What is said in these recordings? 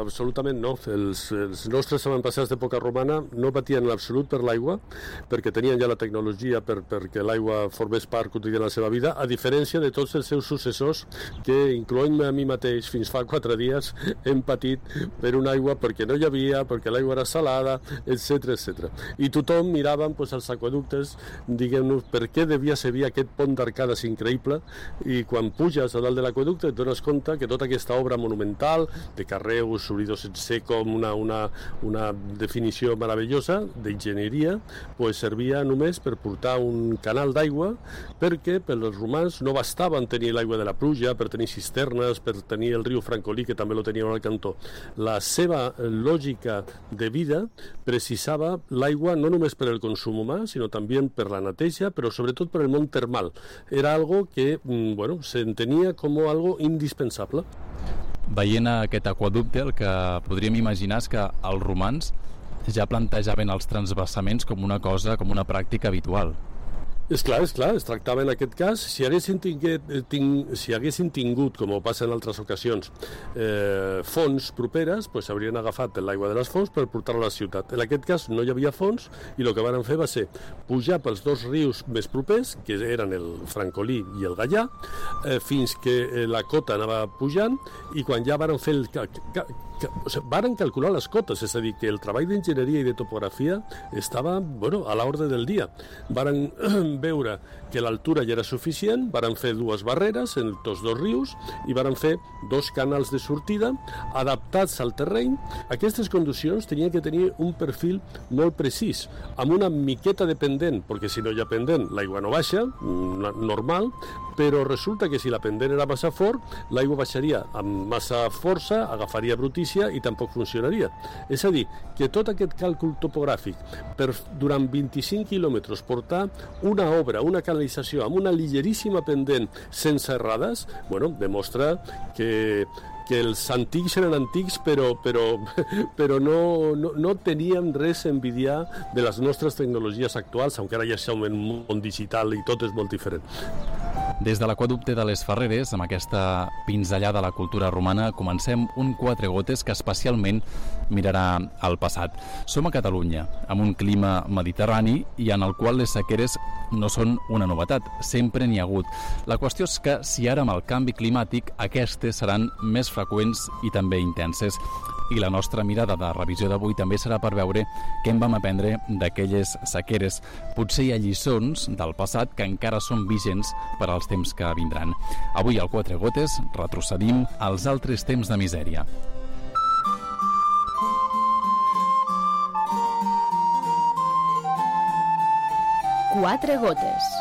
absolutament no. Els nostres avantpassats d'època romana no patien en absolut per l'aigua, perquè tenien ja la tecnologia perquè l'aigua formés part quotidiana de la seva vida, a diferència de tots els seus successors, que, incloent-me a mi mateix, fins fa 4 dies hem patit per una aigua perquè no hi havia, perquè l'aigua era salada, etc etc. I tothom miràvem els aqüeductes, diguem-nos, per què devia servir aquest pont d'arcades increïble, i quan puges a dalt de l'aqüeducte et dones compte que tota aquesta obra monumental de carreus subidos en seco amb una definició meravellosa d'enginyeria, servia només per portar un canal d'aigua, perquè per als romans no bastaven tenir l'aigua de la pluja, per tenir cisternes, per tenir el riu Francolí, que també lo tenien al cantó. La seva lògica de vida precisava l'aigua no només per al consum humà, sinó també per la neteja, però sobretot per el món termal. Era algo que, s'entenia com algo indispensable. Veient aquest aqüeducte, el que podríem imaginar és que els romans ja plantejaven els transvasaments com una cosa, com una pràctica habitual. És clar, es tractava en aquest cas, si haguessin tingut, com passa en altres ocasions, fonts properes, haurien agafat l'aigua de les fonts per portar-la a la ciutat. En aquest cas no hi havia fonts, i el que van fer va ser pujar pels 2 rius més propers, que eren el Francolí i el Gaià, fins que la cota anava pujant, i quan ja van fer varen calcular les cotes, és a dir, que el treball d'enginyeria i de topografia estava, a l'ordre del dia. Varen veure que l'altura ja era suficient, varen fer 2 barreres en tots 2 rius i varen fer 2 canals de sortida adaptats al terreny. Aquestes conduccions tenien que tenir un perfil molt precís, amb una miqueta de pendent, perquè si no hi ha pendent l'aigua no baixa, normal, però resulta que si la pendent era massa fort, l'aigua baixaria amb massa força, agafaria brutícia i tampoc funcionaria. És a dir, que tot aquest càlcul topogràfic per durant 25 quilòmetres portar una obra, una canalització amb una ligeríssima pendent sense errades, demostra que els antics eren antics, però no tenien res a envidiar de les nostres tecnologies actuals, encara ja som en un món digital i tot és molt diferent. Des de l'aqüeducte de les Ferreres, amb aquesta pinzellada a la cultura romana, comencem un Quatre Gotes que especialment mirarà al passat. Som a Catalunya, amb un clima mediterrani i en el qual les sequeres no són una novetat, sempre n'hi ha hagut. La qüestió és que si ara amb el canvi climàtic aquestes seran més freqüents i també intenses. I la nostra mirada de revisió d'avui també serà per veure què en vam aprendre d'aquelles sequeres. Potser hi ha lliçons del passat que encara són vigents per als temps que vindran. Avui al Quatre Gotes retrocedim als altres temps de misèria. Quatre Gotes.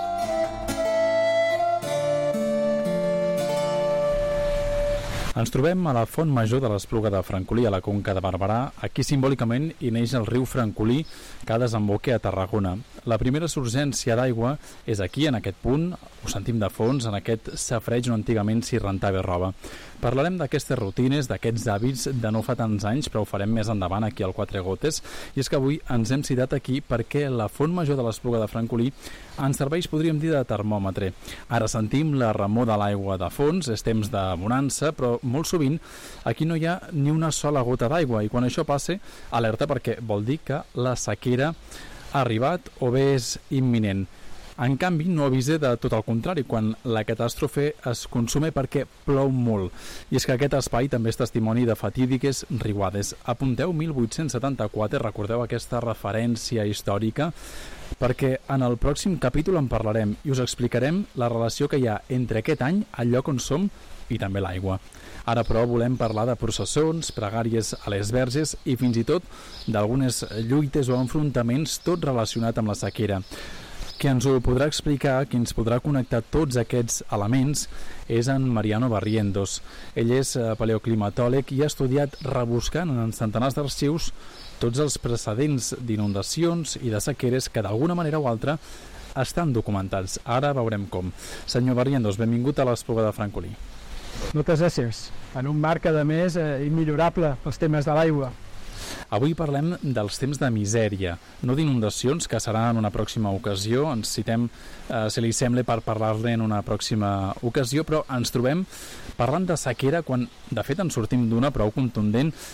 Ens trobem a la font major de l'Espluga de Francolí, a la Conca de Barberà. Aquí simbòlicament hi neix el riu Francolí, que desemboca a Tarragona. La primera surgència d'aigua és aquí, en aquest punt, ho sentim de fons, en aquest safareig on antigament s'hi rentava roba. Parlarem d'aquestes rutines, d'aquests hàbits de no fa tants anys, però ho farem més endavant aquí al Quatre Gotes, i és que avui ens hem citat aquí perquè la font major de l'Espluga de Francolí ens serveix, podríem dir, de termòmetre. Ara sentim la remor de l'aigua de fons, és temps de bonança, però molt sovint aquí no hi ha ni una sola gota d'aigua, i quan això passe, alerta, perquè vol dir que la sequera ha arribat o bé és imminent. En canvi, no avisa de tot el contrari, quan la catàstrofe es consuma perquè plou molt. I és que aquest espai també és testimoni de fatídiques riuades. Apunteu 1874, recordeu aquesta referència històrica, perquè en el pròxim capítol en parlarem i us explicarem la relació que hi ha entre aquest any, el lloc on som, i també l'aigua. Ara, però, volem parlar de processons, pregàries a les verges i fins i tot d'algunes lluites o enfrontaments, tot relacionat amb la sequera. Qui ens ho podrà explicar, qui ens podrà connectar tots aquests elements, és en Mariano Barrientos. Ell és paleoclimatòleg i ha estudiat rebuscant en centenars d'arxius tots els precedents d'inundacions i de sequeres que d'alguna manera o altra estan documentats. Ara veurem com. Senyor Barrientos, benvingut a l'Espluga de Francolí. Moltes gràcies. En un marc, a més, immillorable pels temes de l'aigua. Avui parlem dels temps de misèria, no d'inundacions, que serà en una pròxima ocasió. Ens citem, si li sembla, per parlar-ne en una pròxima ocasió, però ens trobem parlant de sequera quan, de fet, en sortim d'una prou contundent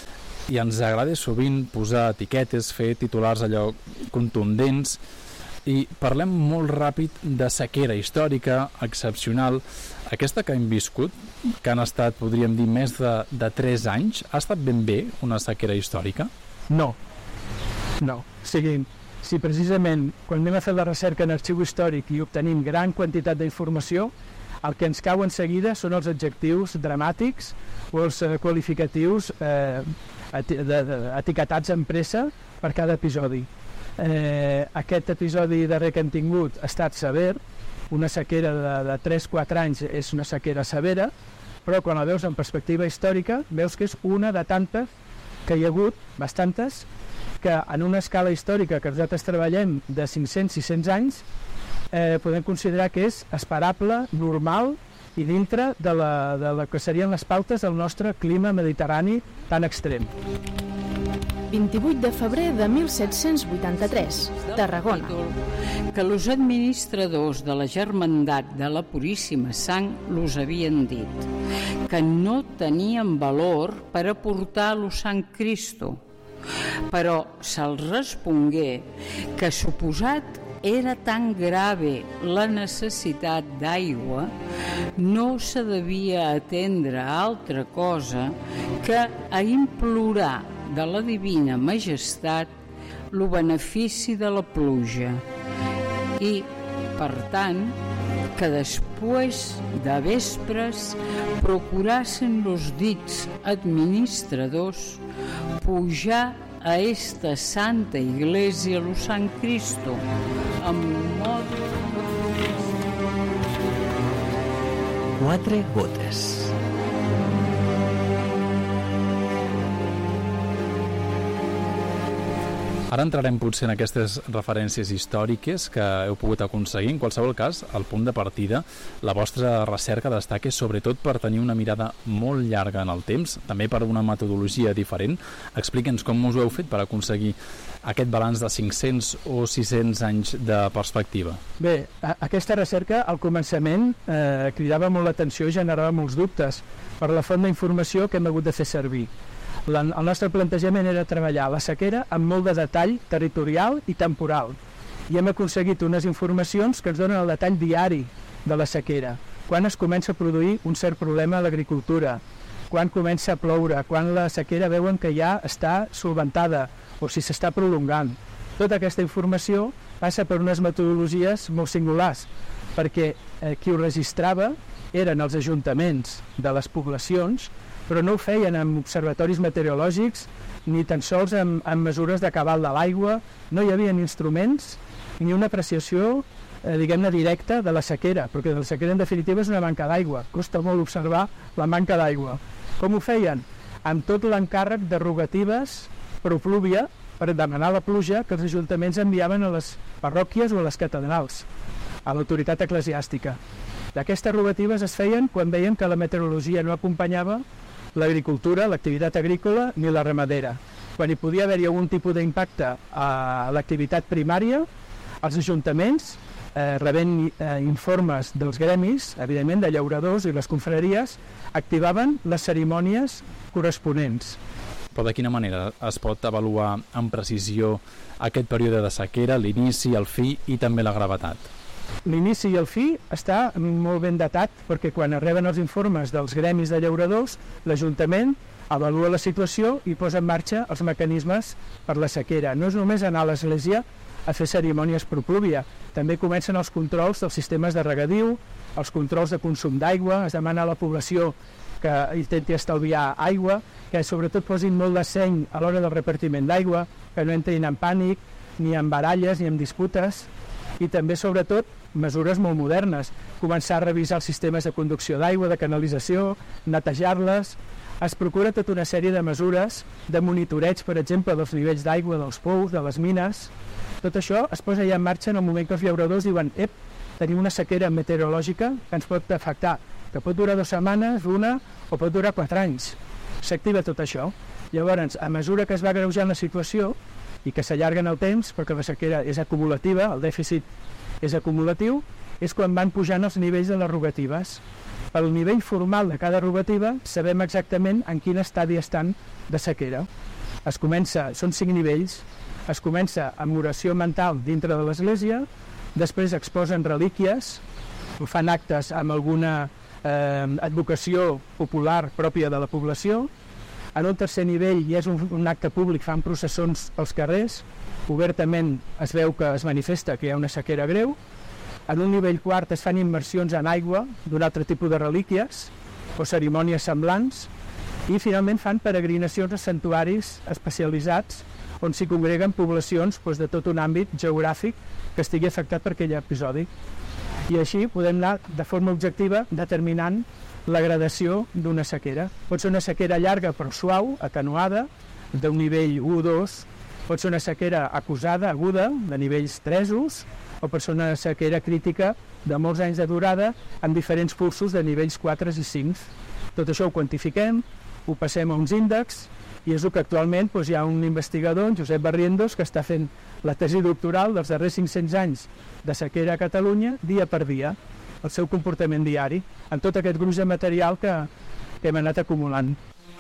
i ens agrada sovint posar etiquetes, fer titulars allò contundents, i parlem molt ràpid de sequera històrica, excepcional. Aquesta que hem viscut, que han estat, podríem dir, més de 3 anys, ha estat ben bé una sequera històrica? No. O sigui, si precisament quan anem a fer la recerca en arxiu històric i obtenim gran quantitat d'informació, el que ens cau en seguida són els adjectius dramàtics o els qualificatius etiquetats en pressa per cada episodi. Aquest episodi darrer que hem tingut ha estat sever, una sequera de 3-4 anys és una sequera severa, però quan la veus en perspectiva històrica veus que és una de tantes que hi ha hagut, bastantes, que en una escala històrica que nosaltres treballem de 500-600 anys podem considerar que és esperable, normal i dintre de la que serien les pautes del nostre clima mediterrani tan extrem. 28 de febrer de 1783, Tarragona. Que los administradors de la Germandat de la Puríssima Sang los havien dit que no tenien valor per aportar lo Sant Cristo, però se'ls respongué que suposat era tan grave la necessitat d'aigua, no se devia atendre a altra cosa que a implorar de la Divina Majestat lo benefici de la pluja i, per tant, que després de vespres procurassen los dits administradors pujar a esta Santa Iglesia lo San Cristo amb modo... 4 gotes. Ara entrarem potser en aquestes referències històriques que heu pogut aconseguir. En qualsevol cas, el punt de partida, la vostra recerca destaca sobretot per tenir una mirada molt llarga en el temps, també per una metodologia diferent. Explica'ns com us ho heu fet per aconseguir aquest balanç de 500 o 600 anys de perspectiva. Bé, aquesta recerca al començament cridava molt l'atenció i generava molts dubtes per la font d'informació que hem hagut de fer servir. El nostre plantejament era treballar la sequera amb molt de detall territorial i temporal i hem aconseguit unes informacions que ens donen el detall diari de la sequera, quan es comença a produir un cert problema a l'agricultura, quan comença a ploure, quan la sequera veuen que ja està solventada o si s'està prolongant. Tota aquesta informació passa per unes metodologies molt singulars, perquè qui ho registrava eren els ajuntaments de les poblacions, però no ho feien amb observatoris meteorològics ni tan sols amb mesures de cabal de l'aigua, no hi havia ni instruments ni una apreciació diguem-ne directa de la sequera, perquè la sequera en definitiva és una manca d'aigua, costa molt observar la manca d'aigua. Com ho feien? Amb tot l'encàrrec de rogatives proplúvia per demanar la pluja que els ajuntaments enviaven a les parròquies o a les catedrals, a l'autoritat eclesiàstica. D'aquestes rogatives es feien quan veien que la meteorologia no acompanyava l'agricultura, l'activitat agrícola ni la ramadera. Quan hi podia haver-hi algun tipus d'impacte a l'activitat primària, els ajuntaments, rebent informes dels gremis, evidentment de llauradors i les confraries, activaven les cerimònies corresponents. Però de quina manera es pot avaluar amb precisió aquest període de sequera, l'inici, el fi i també la gravetat? L'inici i el fi està molt ben datat perquè quan reben els informes dels gremis de llauradors, l'Ajuntament avalua la situació i posa en marxa els mecanismes per la sequera. No és només anar a l'església a fer cerimònies proplúvia, també comencen els controls dels sistemes de regadiu, els controls de consum d'aigua, es demana a la població que intenti estalviar aigua, que sobretot posin molt de seny a l'hora del repartiment d'aigua, que no entrin en pànic, ni en baralles, ni en disputes, i també, sobretot, mesures molt modernes, començar a revisar els sistemes de conducció d'aigua, de canalització, netejar-les. Es procura tota una sèrie de mesures de monitoreig, per exemple, dels nivells d'aigua, dels pous, de les mines. Tot això es posa ja en marxa en el moment que els llauradors diuen tenim una sequera meteorològica que ens pot afectar, que pot durar 2 setmanes, una, o pot durar 4 anys. S'activa tot això. Llavors, a mesura que es va agreujant la situació i que s'allarga en el temps, perquè la sequera és acumulativa, el dèficit és acumulatiu, és quan van pujant els nivells de les rogatives. Pel nivell formal de cada rogativa sabem exactament en quin estadi estan de sequera. Són 5 nivells. Es comença amb oració mental dintre de l'església, després exposen relíquies, fan actes amb alguna advocació popular pròpia de la població. En un tercer nivell ja és un acte públic, fan processons pels carrers, obertament es veu que es manifesta que hi ha una sequera greu. En un nivell quart es fan immersions en aigua d'un altre tipus de relíquies o cerimònies semblants, i finalment fan peregrinacions a santuaris especialitzats on s'hi congreguen poblacions de tot un àmbit geogràfic que estigui afectat per aquell episodi. I així podem anar de forma objectiva determinant la gradació d'una sequera. Pot ser una sequera llarga però suau, atenuada, d'un nivell 1 o 2, pot ser una sequera acusada, aguda, de nivells 3, o pot ser una sequera crítica de molts anys de durada amb diferents pulsos de nivells 4 i 5. Tot això ho quantifiquem, ho passem a uns índexs, i és el que actualment hi ha un investigador, Josep Barrientos, que està fent la tesi doctoral dels darrers 500 anys de sequera a Catalunya, dia per dia, el seu comportament diari, amb tot aquest gruix de material que hem anat acumulant.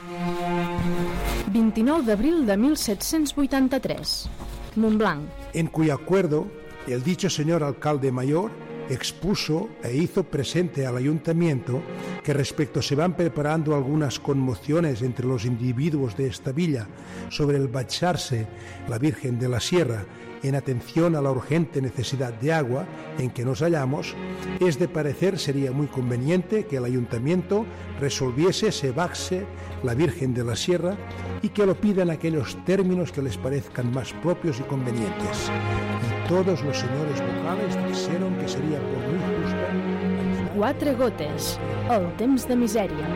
29 d'abril de 1783, Montblanc. En cuyo acuerdo el dicho señor alcalde mayor expuso e hizo presente al ayuntamiento que respecto se van preparando algunas conmociones entre los individuos de esta villa sobre el bacharse la Virgen de la Sierra en atención a la urgente necesidad de agua en que nos hallamos, es de parecer sería muy conveniente que el ayuntamiento resolviese se bajse la Virgen de la Sierra y que lo pida en aquellos términos que les parezcan más propios y convenientes. Y todos los señores vocales dijeron que sería por muy justo... 4 gotes, el temps de misèria.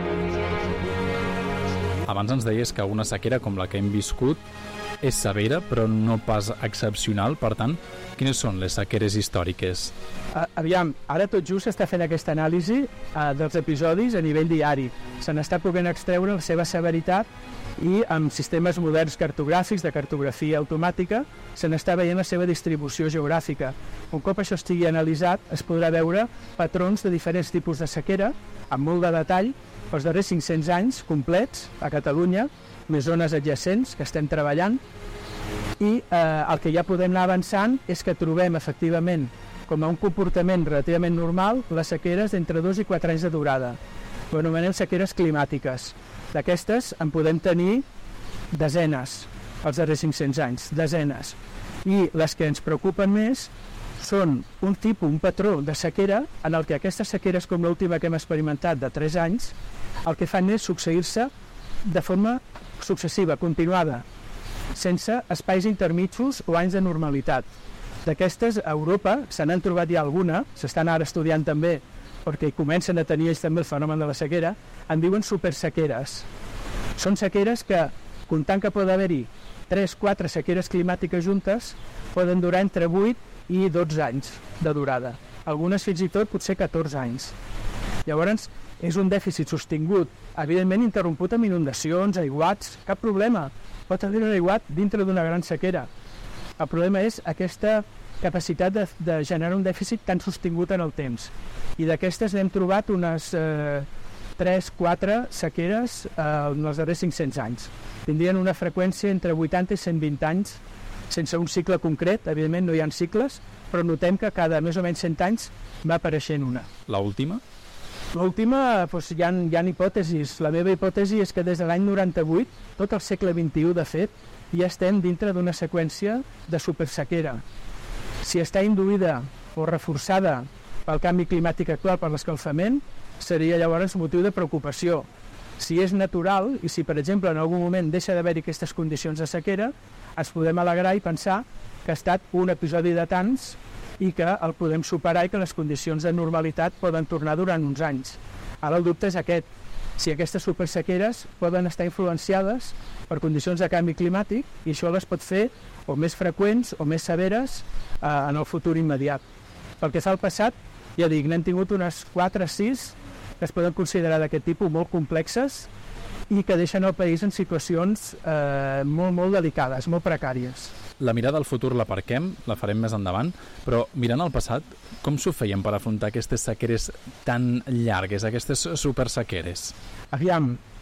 Abans ens deies que una sequera com la que hem viscut és severa, però no pas excepcional. Per tant, quines són les sequeres històriques? Aviam, ara tot just s'està fent aquesta anàlisi dels episodis a nivell diari. Se n'està podent extreure la seva severitat i amb sistemes moderns cartogràfics, de cartografia automàtica, se n'està veient la seva distribució geogràfica. Un cop això estigui analitzat, es podrà veure patrons de diferents tipus de sequera, amb molt de detall, els darrers 500 anys complets a Catalunya, més zones adjacents que estem treballant, i el que ja podem anar avançant és que trobem efectivament com a un comportament relativament normal les sequeres d'entre 2 i 4 anys de durada. Ho anomenem sequeres climàtiques. D'aquestes en podem tenir desenes els darrers 500 anys, desenes. I les que ens preocupen més són un tipus, un patró de sequera en el que aquestes sequeres com l'última que hem experimentat de 3 anys, el que fan és succeir-se de forma successiva, continuada, sense espais intermitjos o anys de normalitat. D'aquestes, a Europa se n'han trobat ja alguna, s'estan ara estudiant també, perquè comencen a tenir ells també el fenomen de la sequera, en diuen supersequeres. Són sequeres que, comptant que pot haver-hi 3-4 sequeres climàtiques juntes, poden durar entre 8 i 12 anys de durada. Algunes fins i tot potser 14 anys. Llavors, és un dèficit sostingut, evidentment interromput amb inundacions, aiguats, cap problema. Pot haver un aiguat dintre d'una gran sequera. El problema és aquesta capacitat de generar un dèficit tan sostingut en el temps. I d'aquestes n'hem trobat unes 3-4 sequeres en els darrers 500 anys. Tindrien una freqüència entre 80 i 120 anys, sense un cicle concret, evidentment no hi ha cicles, però notem que cada més o menys 100 anys va apareixent una. L'última? L'última, hi ha hipòtesis. La meva hipòtesi és que des de l'any 98, tot el segle XXI, de fet, ja estem dintre d'una seqüència de supersequera. Si està induïda o reforçada pel canvi climàtic actual, per l'escalfament, seria llavors motiu de preocupació. Si és natural, i si per exemple en algun moment deixa d'haver-hi aquestes condicions de sequera, ens podem alegrar i pensar que ha estat un episodi de tants i que el podem superar i que les condicions de normalitat poden tornar durant uns anys. Ara el dubte és aquest, si aquestes supersequeres poden estar influenciades per condicions de canvi climàtic i això les pot fer o més freqüents o més severes en el futur immediat. Pel que fa al passat, ja dic, n'hem tingut unes 4 o 6 que es poden considerar d'aquest tipus molt complexes i que deixen el país en situacions molt delicades, molt precàries. La mirada al futur la aparquem, la farem més endavant, però mirant al passat, com s'ho feien per afrontar aquestes sequeres tan llargues, aquestes supersequeres? Aviam,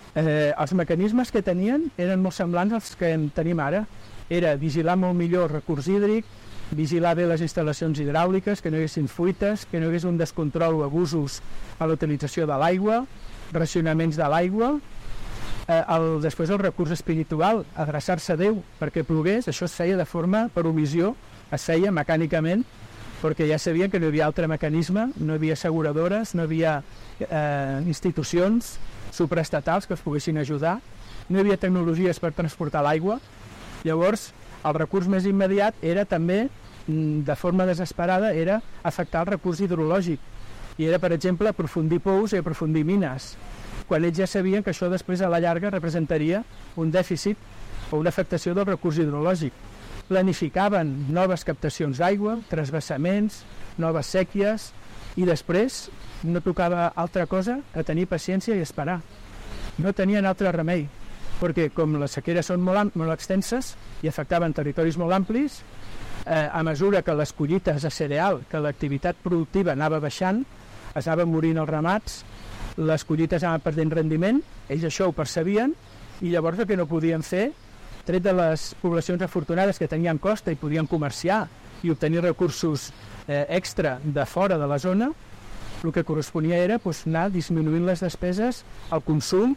Els mecanismes que tenien eren molt semblants als que en tenim ara. Era vigilar molt millor el recurs hídric, vigilar bé les instal·lacions hidràuliques, que no hi haguessin fuites, que no hi hagués un descontrol o abusos a la utilització de l'aigua, racionaments de l'aigua. Després el recurs espiritual, adreçar-se a Déu perquè plogués, això es feia de forma per omissió, es feia mecànicament, perquè ja sabien que no hi havia altre mecanisme, no hi havia asseguradores, no hi havia institucions supraestatals que es poguessin ajudar, no hi havia tecnologies per transportar l'aigua. Llavors, el recurs més immediat era també, de forma desesperada, era afectar el recurs hidrològic. I era, per exemple, aprofundir pous i aprofundir mines, quan ells ja sabien que això després a la llarga representaria un dèficit o una afectació del recurs hidrològic. Planificaven noves captacions d'aigua, transvasaments, noves sèquies, i després no tocava altra cosa que tenir paciència i esperar. No tenien altre remei, perquè com les sequeres són molt extenses i afectaven territoris molt amplis, a mesura que les collites de cereal, que l'activitat productiva anava baixant, es anaven morint els ramats, les collites anaven perdent rendiment, ells això ho percebien, i llavors el que no podien fer, tret de les poblacions afortunades que tenien costa i podien comerciar i obtenir recursos extra de fora de la zona, el que corresponia era anar disminuint les despeses, el consum,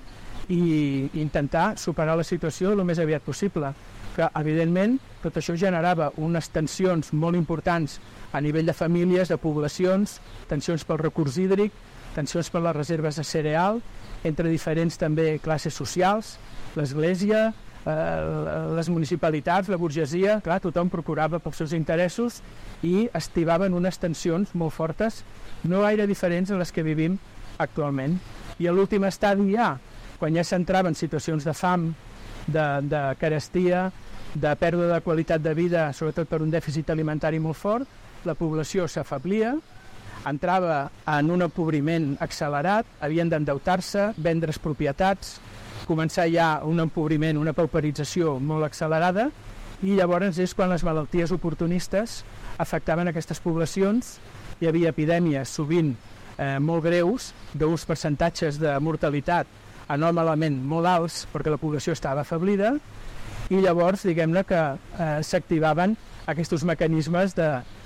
i intentar superar la situació el més aviat possible. Que, evidentment, tot això generava unes tensions molt importants a nivell de famílies, de poblacions, tensions pel recurs hídric, tensions per les reserves de cereal, entre diferents també classes socials, l'església, les municipalitats, la burgesia, clar, tothom procurava pels seus interessos i estivaven unes tensions molt fortes, no gaire diferents a les que vivim actualment. I a l'últim estadi ja, quan ja s'entrava en situacions de fam, de carestia, de pèrdua de qualitat de vida, sobretot per un dèficit alimentari molt fort, la població s'afablia, entrava en un empobriment accelerat, havien d'endeutar-se, vendre's propietats, començar ja un empobriment, una pauperització molt accelerada, i llavors és quan les malalties oportunistes afectaven aquestes poblacions. Hi havia epidèmies sovint molt greus, d'uns percentatges de mortalitat anòmalament molt alts perquè la població estava afablida, i llavors diguem-ne que s'activaven aquests mecanismes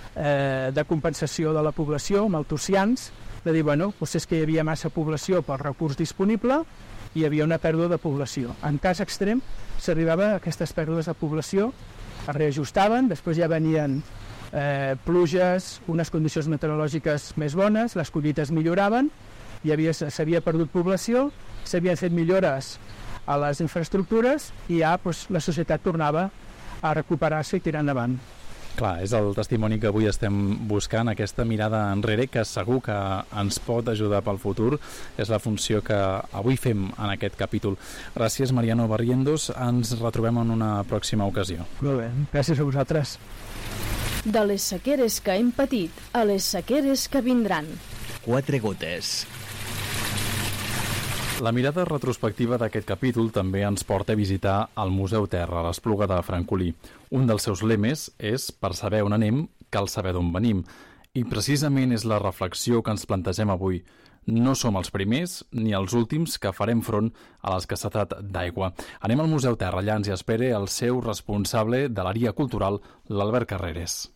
de compensació de la població, maltusians, de dir, bueno, és que hi havia massa població per recurs disponible i hi havia una pèrdua de població. En cas extrem s'arribava a aquestes pèrdues de població, es reajustaven, després ja venien pluges, unes condicions meteorològiques més bones, les collites milloraven, s'havia perdut població, s'havien fet millores a les infraestructures i ja la societat tornava a recuperar-se i tirar endavant. Clar, és el testimoni que avui estem buscant, aquesta mirada enrere que segur que ens pot ajudar pel futur. És la funció que avui fem en aquest capítol. Gràcies, Mariano Barrientos. Ens retrobem en una pròxima ocasió. Molt bé, gràcies a vosaltres. De les sequeres que hem patit a les sequeres que vindran. 4 gotes. La mirada retrospectiva d'aquest capítol també ens porta a visitar el Museu Terra, a l'Espluga de Francolí. Un dels seus lemes és «Per saber on anem, cal saber d'on venim». I precisament és la reflexió que ens plantegem avui. No som els primers ni els últims que farem front a l'escassetat d'aigua. Anem al Museu Terra, allà ens hi espera el seu responsable de l'àrea cultural, l'Albert Carreres.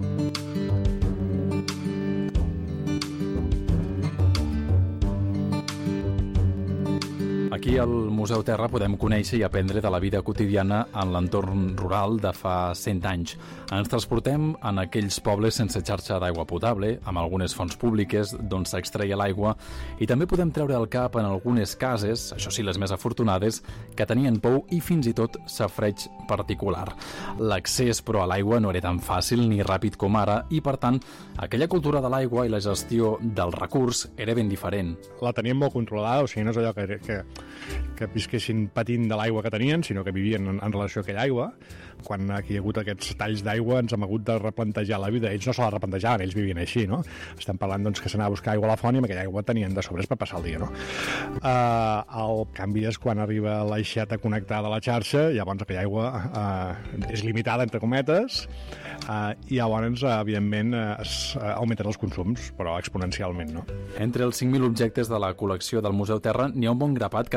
Aquí al Museu Terra podem conèixer i aprendre de la vida quotidiana en l'entorn rural de fa 100 anys. Ens transportem en aquells pobles sense xarxa d'aigua potable, amb algunes fonts públiques d'on s'extreia l'aigua, i també podem treure el cap en algunes cases, això sí les més afortunades, que tenien pou i fins i tot safareig particular. L'accés, però, a l'aigua no era tan fàcil ni ràpid com ara, i per tant, aquella cultura de l'aigua i la gestió del recurs era ben diferent. La tenien molt controlada, o sigui, no és allò que visquessin patint de l'aigua que tenien, sinó que vivien en relació a aquella aigua. Quan aquí hi ha hagut aquests talls d'aigua ens hem hagut de replantejar la vida. Ells no se la replantejaven, ells vivien així, no? Estem parlant doncs, que s'anava a buscar aigua a la font i amb aquella aigua tenien de sobres per passar el dia, no? El canvi és quan arriba l'aixeta connectada a la xarxa, llavors aquella aigua és limitada, entre cometes, i llavors, evidentment, augmenten els consums, però exponencialment, no? Entre els 5.000 objectes de la col·lecció del Museu Terra n'hi ha un bon grapat que ens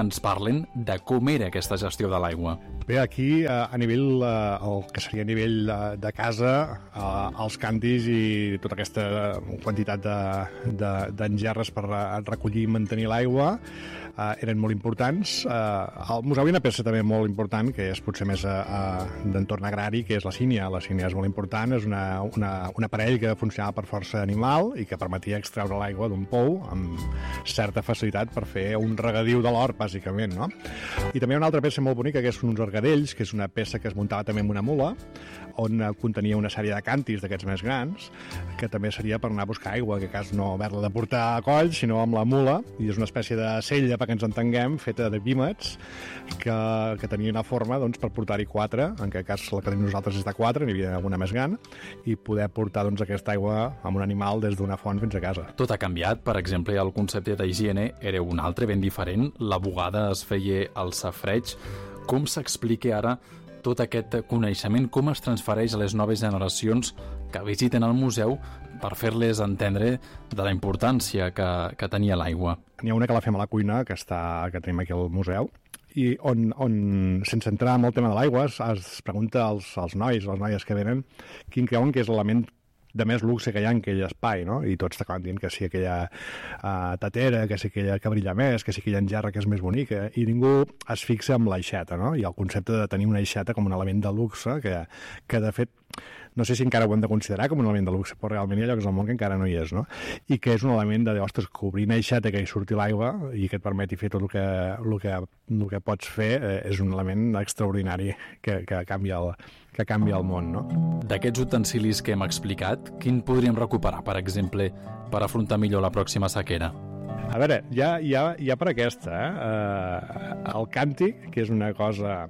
ens parlen de com era aquesta gestió de l'aigua. Bé, aquí, a nivell, el que seria a nivell de casa, els cantis i tota aquesta quantitat d'engerres per recollir i mantenir l'aigua eren molt importants. Al museu hi ha una peça també molt important, que és potser més d'entorn agrari, que és la sínia. La sínia és molt important, és un aparell que funcionava per força animal i que permetia extreure l'aigua d'un pou amb certa facilitat per fer un regadiu de l'hort, bàsicament, no? I també hi ha una altra peça molt bonica, que són uns argadells, que és una peça que es muntava també amb una mula, on contenia una sèrie de cantis d'aquests més grans, que també seria per anar a buscar aigua, que cas no haver-la de portar a coll, sinó amb la mula, i és una espècie de sella, perquè ens entenguem, feta de vímets, que tenia una forma per portar-hi 4, en aquest cas la que tenim nosaltres és de 4, n'hi havia alguna més gran, i poder portar aquesta aigua amb un animal des d'una font fins a casa. Tot ha canviat, per exemple, el concepte d'higiene era un altre, ben diferent, la bugada es feia al safreig. Com s'explica ara tot aquest coneixement, com es transfereix a les noves generacions que visiten el museu per fer-les entendre de la importància que tenia l'aigua? N'hi ha una que la fem a la cuina, que tenim aquí al museu, i on sense entrar en el tema de l'aigua, es pregunta als nois, les noies que venen, quin creuen que és l'element de més luxe que hi ha en aquell espai, no? I tots t'acaben dient que sí aquella tatera, que sí aquella que brilla més, que sí aquella engerra que és més bonica, i ningú es fixa en l'aixeta, no? I el concepte de tenir una aixeta com un element de luxe, que de fet, no sé si encara ho hem de considerar com un element de luxe, però realment hi ha llocs al món que encara no hi és, no? I que és un element de dir, ostres, cobrir una aixeta que hi surti l'aigua i que et permeti fer tot el que pots fer és un element extraordinari que canvia el món, no? D'aquests utensilis que hem explicat, quin podríem recuperar, per exemple, per afrontar millor la pròxima sequera? A veure, hi ha per aquesta, el càntir, que és una cosa...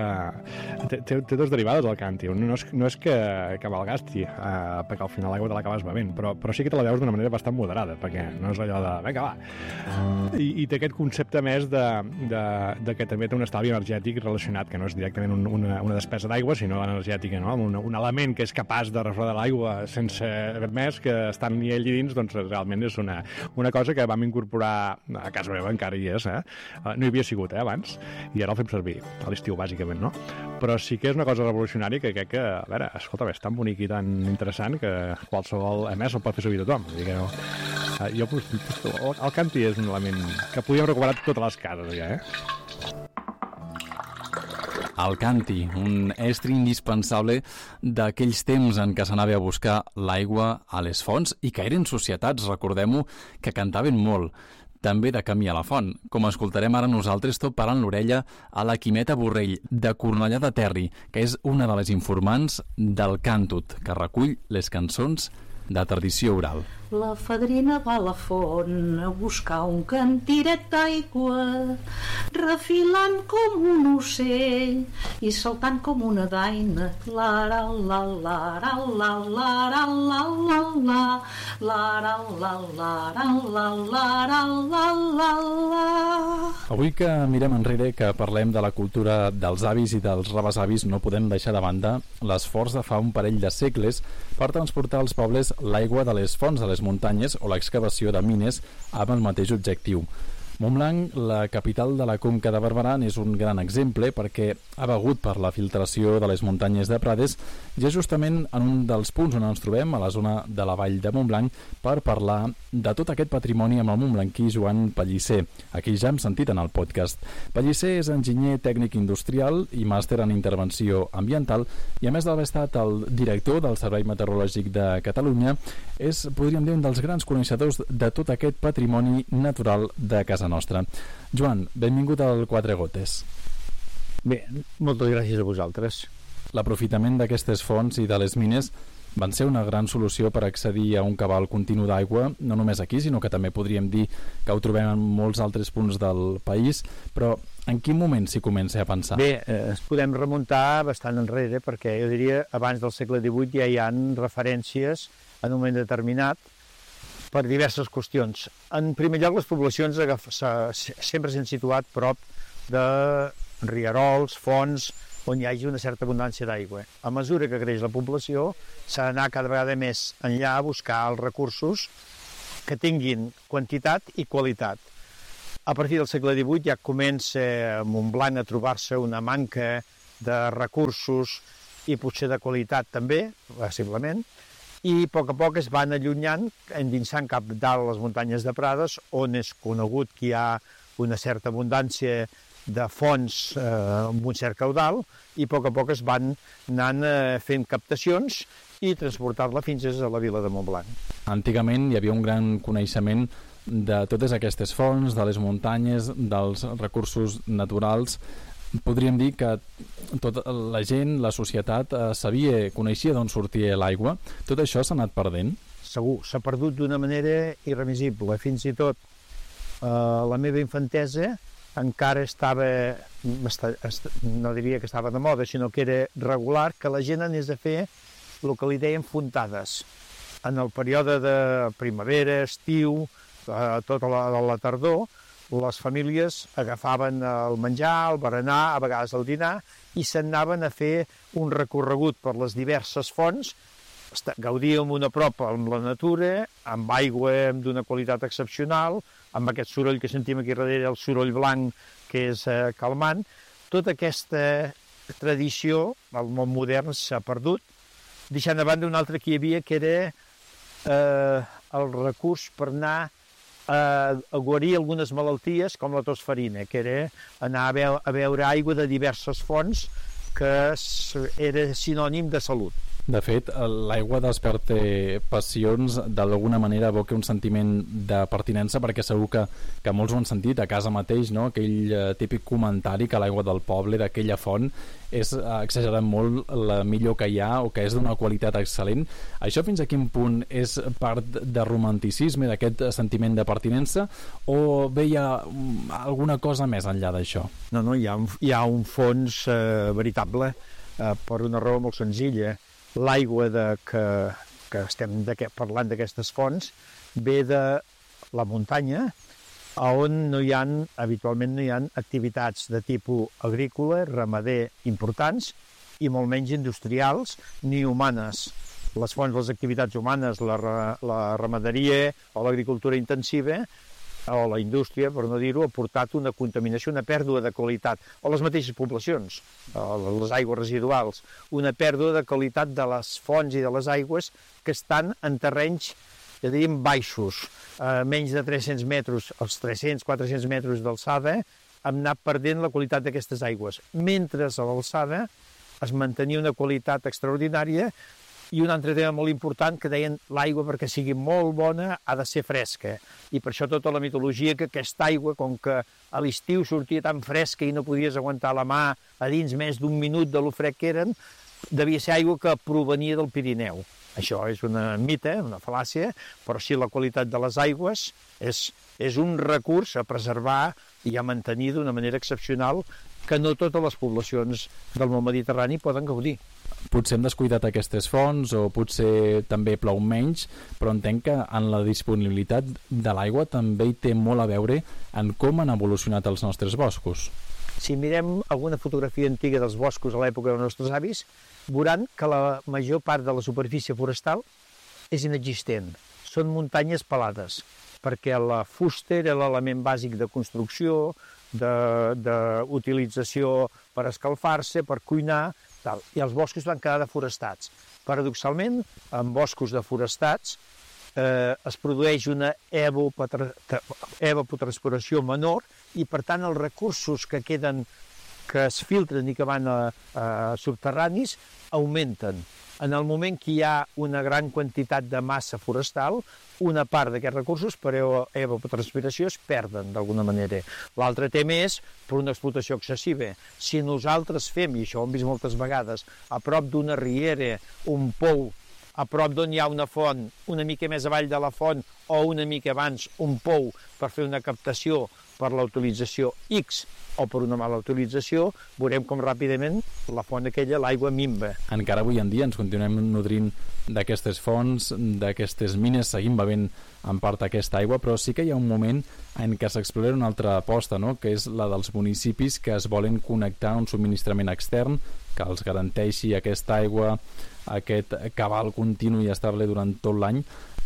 té dos derivades, el càntir. No és que malgasti, perquè al final l'aigua te l'acabes bevent, però sí que te la beus d'una manera bastant moderada, perquè no és allò de, vinga, va. I té aquest concepte més de que també té un estalvi energètic relacionat, que no és directament una despesa d'aigua, sinó energètica, no? Un element que és capaç de refredar l'aigua sense més, que estant allà dins, doncs realment és una cosa que vam incorporar a casa meva, encara hi és, no hi havia sigut abans, i ara el fem servir a l'estiu, bàsicament, no? Però sí que és una cosa revolucionària que crec que, a veure, escolta, és tan bonic i tan interessant que qualsevol, a més, el pot fer servir tothom. Vull dir que no... El càntir és un element que podíem recuperar totes les cases, ja, El càntir, un estri indispensable d'aquells temps en què s'anava a buscar l'aigua a les fonts i que eren societats, recordem-ho, que cantaven molt. També de camí a la font, com escoltarem ara nosaltres tot parant l'orella a la Quimeta Borrell, de Cornellà de Terri, que és una de les informants del Càntut, que recull les cançons de tradició oral. La fadrina va a la font a buscar un cantiret d'aigua, refilant com un ocell i saltant com una daina. La la la la la la la la la la la la la la la. Avui que mirem enrere, que parlem de la cultura dels avis i dels rebesavis, no podem deixar de banda l'esforç de fa un parell de segles per transportar als pobles l'aigua de les fonts de les muntanyes o l'excavació de mines amb el mateix objectiu. Montblanc, la capital de la Conca de Barberà, és un gran exemple perquè ha begut per la filtració de les muntanyes de Prades i és justament en un dels punts on ens trobem, a la zona de la vall de Montblanc, per parlar de tot aquest patrimoni amb el montblanquí Joan Pellicer. Aquí ja hem sentit en el podcast. Pellicer és enginyer tècnic industrial i màster en intervenció ambiental i, a més d'haver estat el director del Servei Meteorològic de Catalunya, és, podríem dir, un dels grans coneixedors de tot aquest patrimoni natural de casa nostra. Joan, benvingut al Quatre Gotes. Bé, moltes gràcies a vosaltres. L'aprofitament d'aquestes fonts i de les mines van ser una gran solució per accedir a un cabal continu d'aigua, no només aquí, sinó que també podríem dir que ho trobem en molts altres punts del país, però en quin moment s'hi comença a pensar? Bé, es podem remuntar bastant enrere, perquè jo diria abans del segle XVIII ja hi ha referències en un moment determinat per diverses qüestions. En primer lloc, les poblacions sempre s'han situat prop de rierols, fonts, on hi hagi una certa abundància d'aigua. A mesura que creix la població, s'ha d'anar cada vegada més enllà a buscar els recursos que tinguin quantitat i qualitat. A partir del segle XVIII ja comença a Montblanc a trobar-se una manca de recursos i potser de qualitat també, possiblement, i a poc es van allunyant, endinsant cap dalt a les muntanyes de Prades, on és conegut que hi ha una certa abundància de fonts amb un cert caudal, i a poc es van anant fent captacions i transportar-la fins a la vila de Montblanc. Antigament hi havia un gran coneixement de totes aquestes fonts, de les muntanyes, dels recursos naturals. Podríem dir que tota la gent, la societat, coneixia d'on sortia l'aigua. Tot això s'ha anat perdent? Segur, s'ha perdut d'una manera irremisible. Fins i tot la meva infantesa encara estava, no diria que estava de moda, sinó que era regular, que la gent anés a fer el que li deien fontades. En el període de primavera, estiu, tota la tardor, les famílies agafaven el menjar, el berenar, a vegades el dinar, i se'n anaven a fer un recorregut per les diverses fonts. Gaudíem un a prop amb la natura, amb aigua d'una qualitat excepcional, amb aquest soroll que sentim aquí darrere, el soroll blanc, que és calmant. Tota aquesta tradició, al món modern, s'ha perdut, deixant a banda una altra que hi havia, que era el recurs per anar a guarir algunes malalties, com la tosferina, que era anar a beure aigua de diverses fonts, que era sinònim de salut. De fet, l'aigua desperta passions, d'alguna manera evoca un sentiment de pertinença, perquè segur que molts ho han sentit a casa mateix, no? Aquell típic comentari que l'aigua del poble, d'aquella font, és exagerant molt la millor que hi ha o que és d'una qualitat excel·lent. Això fins a quin punt és part de romanticisme, d'aquest sentiment de pertinença, o bé hi ha alguna cosa més enllà d'això? No, hi ha un fons veritable per una raó molt senzilla. L'aigua que estem parlant d'aquestes fonts ve de la muntanya, on habitualment no hi ha activitats de tipus agrícola, ramader importants, i molt menys industrials ni humanes. Les fonts de les activitats humanes, la ramaderia o l'agricultura intensiva, o la indústria, per no dir-ho, ha portat una contaminació, una pèrdua de qualitat, o les mateixes poblacions, les aigües residuals, una pèrdua de qualitat de les fonts i de les aigües que estan en terrenys, ja diríem, baixos, menys de 300 metres, els 300-400 metres d'alçada, hem anat perdent la qualitat d'aquestes aigües, mentre a l'alçada es mantenia una qualitat extraordinària. I un altre tema molt important, que deien l'aigua, perquè sigui molt bona, ha de ser fresca. I per això tota la mitologia, que aquesta aigua, com que a l'estiu sortia tan fresca i no podies aguantar la mà a dins més d'un minut de lo fred que eren, devia ser aigua que provenia del Pirineu. Això és una mite, una fal·làcia, però sí, la qualitat de les aigües és un recurs a preservar i a mantenir d'una manera excepcional, que no totes les poblacions del món mediterrani poden gaudir. Potser hem descuidat aquestes fonts, o potser també plou menys, però entenc que en la disponibilitat de l'aigua també hi té molt a veure en com han evolucionat els nostres boscos. Si mirem alguna fotografia antiga dels boscos a l'època dels nostres avis, veuran que la major part de la superfície forestal és inexistent. Són muntanyes pelades, perquè la fusta era l'element bàsic de construcció, d'utilització per escalfar-se, per cuinar, tal. I els boscos van quedar deforestats. Paradoxalment, en boscos deforestats es produeix una evapotranspiració menor i, per tant, els recursos que queden, que es filtren i que van subterranis, augmenten. En el moment que hi ha una gran quantitat de massa forestal, una part d'aquests recursos per evapotranspiració es perden d'alguna manera. L'altre tema és per una explotació excessiva. Si nosaltres fem, i això ho hem vist moltes vegades, a prop d'una riera, un pou, a prop d'on hi ha una font, una mica més avall de la font o una mica abans un pou per fer una captació per la utilització X o per una mala utilització, veurem com ràpidament la font aquella, l'aigua minva. Encara avui en dia ens continuem nodrint d'aquestes fonts, d'aquestes mines, seguim bevent en part aquesta aigua, però sí que hi ha un moment en què s'explora una altra aposta, no? Que és la dels municipis que es volen connectar a un subministrament extern que els garanteixi aquesta aigua, aquest cabal continu i estable durant tot l'any.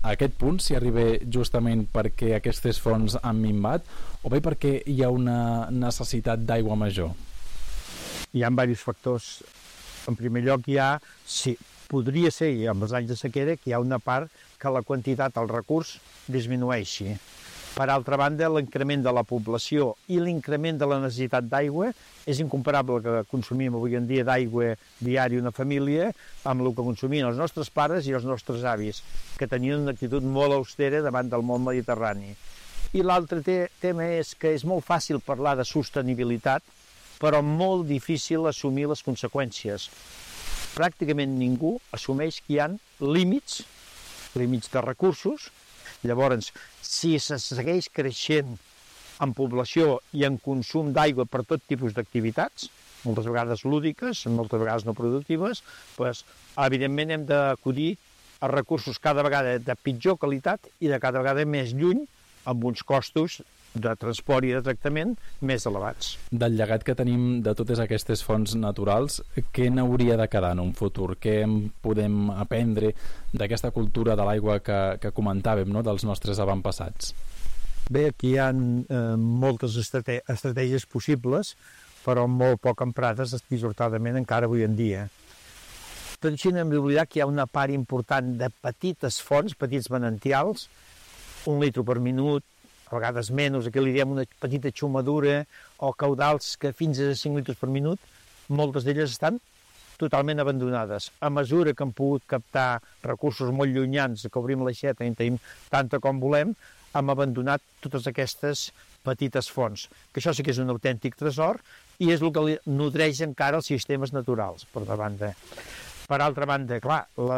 A aquest punt s'hi arriba justament perquè aquestes fonts han minvat o bé perquè hi ha una necessitat d'aigua major? Hi ha diversos factors. En primer lloc podria ser, amb els anys de sequera, que hi ha una part que la quantitat, el recurs, disminueixi. Per altra banda, l'increment de la població i l'increment de la necessitat d'aigua és incomparable que consumim avui en dia d'aigua diària una família amb el que consumien els nostres pares i els nostres avis, que tenien una actitud molt austera davant del món mediterrani. I l'altre tema és que és molt fàcil parlar de sostenibilitat, però molt difícil assumir les conseqüències. Pràcticament ningú assumeix que hi ha límits de recursos. Llavors, si se segueix creixent en població i en consum d'aigua per tot tipus d'activitats, moltes vegades lúdiques, moltes vegades no productives, doncs, evidentment hem d'acudir a recursos cada vegada de pitjor qualitat i de cada vegada més lluny, amb uns costos de transport i de tractament més elevats. Del llegat que tenim de totes aquestes fonts naturals, què n'hauria de quedar en un futur? Què en podem aprendre d'aquesta cultura de l'aigua que comentàvem, no?, dels nostres avantpassats? Bé, aquí hi ha moltes estratègies possibles, però molt poc emprades dissortadament encara avui en dia. Tot així no hem d'oblidar que hi ha una part important de petites fonts, petits manantials, 1 litre per minut, a vegades menys, aquí li diem una petita xumadura, o caudals que fins a 5 litres per minut, moltes d'elles estan totalment abandonades. A mesura que hem pogut captar recursos molt llunyans, que obrim l'aixeta i en tenim tanta com volem, hem abandonat totes aquestes petites fonts, que això sí que és un autèntic tresor i és el que nodreix encara els sistemes naturals, per una banda. Per altra banda, clar,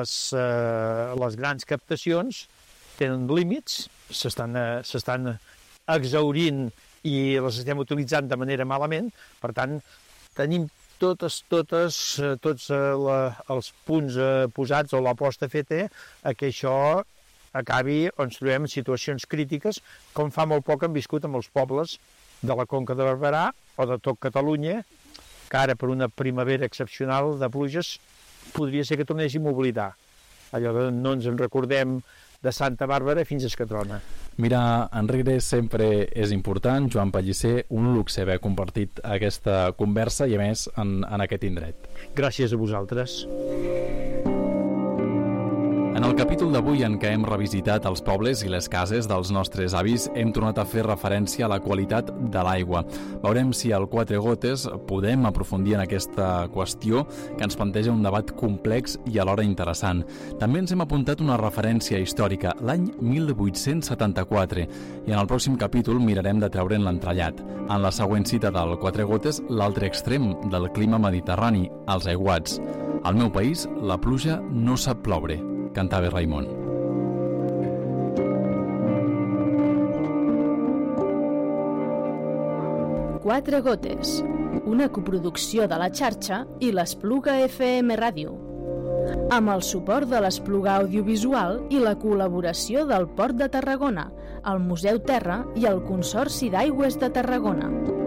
les grans captacions tenen límits, s'estan exhaurint i les estem utilitzant de manera malament, per tant, tenim tots els punts posats o l'aposta feta a que això acabi on ens trobem en situacions crítiques, com fa molt poc hem viscut amb els pobles de la Conca de Barberà o de tot Catalunya, que ara per una primavera excepcional de pluges podria ser que tornéssim a oblidar. Allò que no ens en recordem de Santa Bàrbara fins a Escatrona. Mirar enrere sempre és important. Joan Pellicer, un luxe haver compartit aquesta conversa i a més en aquest indret. Gràcies a vosaltres. En el capítol d'avui en què hem revisitat els pobles i les cases dels nostres avis hem tornat a fer referència a la qualitat de l'aigua. Veurem si al Quatre Gotes podem aprofundir en aquesta qüestió que ens planteja un debat complex i alhora interessant. També ens hem apuntat una referència històrica, l'any 1874, i en el pròxim capítol mirarem de treure'n l'entrellat. En la següent cita del Quatre Gotes, l'altre extrem del clima mediterrani, els aiguats. Al meu país, la pluja no sap ploure, cantava Raimon. Quatre Gotes, una coproducció de la xarxa i l'Espluga FM Ràdio, amb el suport de l'Espluga Audiovisual i la col·laboració del Port de Tarragona, el Museu Terra i el Consorci d'Aigües de Tarragona.